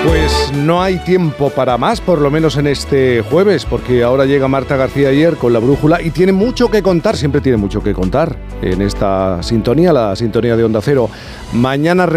Pues no hay tiempo para más, por lo menos en este jueves, porque ahora llega Marta García Ayer con La Brújula y tiene mucho que contar, siempre tiene mucho que contar en esta sintonía, la sintonía de Onda Cero. Mañana